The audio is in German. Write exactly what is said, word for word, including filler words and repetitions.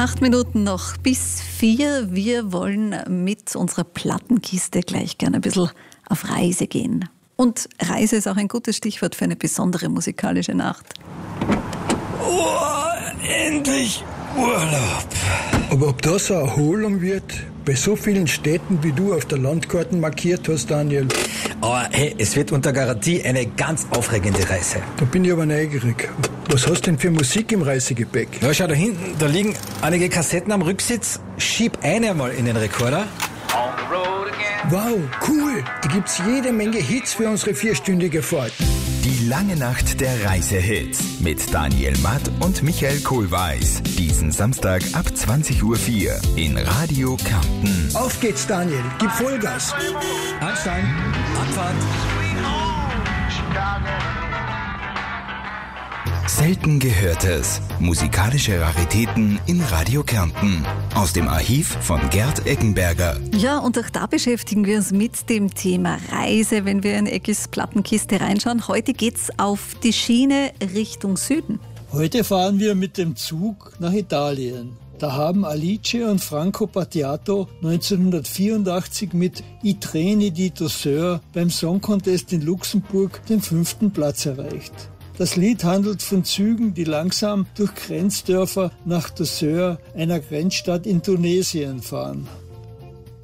Acht Minuten noch bis vier. Wir wollen mit unserer Plattenkiste gleich gerne ein bisschen auf Reise gehen. Und Reise ist auch ein gutes Stichwort für eine besondere musikalische Nacht. Oh, endlich Urlaub. Aber ob das eine Erholung wird, bei so vielen Städten, wie du auf der Landkarte markiert hast, Daniel? Aber hey, es wird unter Garantie eine ganz aufregende Reise. Da bin ich aber neugierig. Was hast du denn für Musik im Reisegepäck? Ja, schau da hinten, da liegen einige Kassetten am Rücksitz. Schieb eine mal in den Rekorder. Wow, cool. Da gibt's jede Menge Hits für unsere vierstündige Fahrt. Die lange Nacht der Reisehits mit Daniel Matt und Michael Kohlweis. Diesen Samstag ab zwanzig Uhr vier in Radio Kärnten. Auf geht's, Daniel. Gib Vollgas. Anstein, Abfahrt. Selten Gehörtes. Musikalische Raritäten in Radio Kärnten. Aus dem Archiv von Gerd Eckenberger. Ja, und auch da beschäftigen wir uns mit dem Thema Reise, wenn wir in Eckis Plattenkiste reinschauen. Heute geht's auf die Schiene Richtung Süden. Heute fahren wir mit dem Zug nach Italien. Da haben Alice und Franco Battiato neunzehnhundertvierundachtzig mit I treni di Tosseur beim Song Contest in Luxemburg den fünften Platz erreicht. Das Lied handelt von Zügen, die langsam durch Grenzdörfer nach Tozeur, einer Grenzstadt in Tunesien, fahren.